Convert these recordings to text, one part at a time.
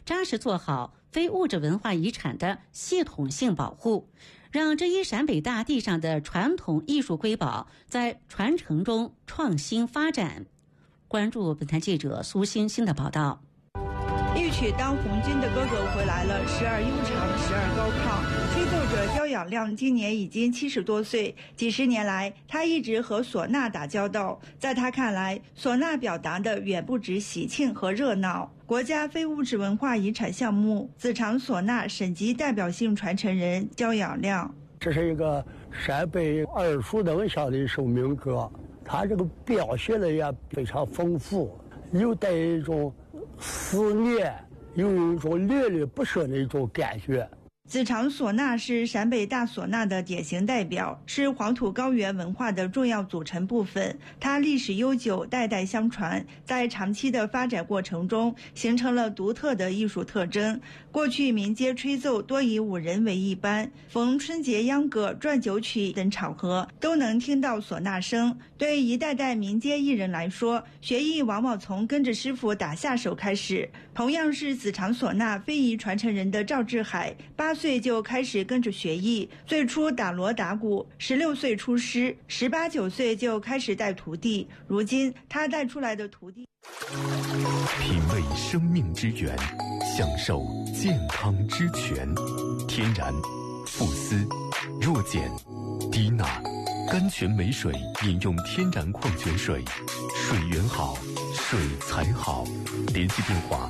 扎实做好非物质文化遗产的系统性保护，让这一陕北大地上的传统艺术瑰宝在传承中创新发展。关注本台记者苏欣欣的报道。 一曲当红军的哥哥回来了，时而悠长，时而高亢。吹奏者焦仰亮今年已经70多岁，几十年来他一直和唢呐打交道。在他看来，唢呐表达的远不止喜庆和热闹。国家非物质文化遗产项目子长唢呐省级代表性传承人焦仰亮， 这是一个陕北耳熟能详的一首民歌，它这个表现的也非常丰富，又带一种思念，又有一种恋恋不舍的一种感觉。 子长唢呐是陕北大唢呐的典型代表，是黄土高原文化的重要组成部分。它历史悠久，代代相传，在长期的发展过程中，形成了独特的艺术特征。过去民间吹奏多以5人为一班，逢春节秧歌、转酒曲等场合，都能听到唢呐声。对一代代民间艺人来说，学艺往往从跟着师傅打下手开始。同样是子长唢呐非遗传承人的赵志海，8岁就开始跟着学艺，最初打锣打鼓，16岁出师，18、19岁就开始带徒弟。如今他带出来的徒弟， 品味生命之源，享受健康之泉。天然、富思、弱碱、低钠，甘泉美水饮用天然矿泉水，水源好，水才好。联系电话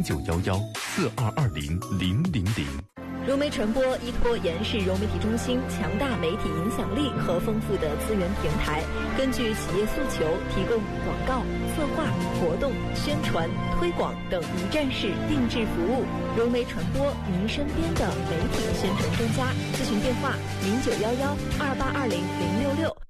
0911422000。 融媒传播依托延世融媒体中心强大媒体影响力和丰富的资源平台，根据企业诉求，提供广告、策划、活动、宣传、推广等一站式定制服务。融媒传播，您身边的媒体宣传专家。咨询电话091128200066。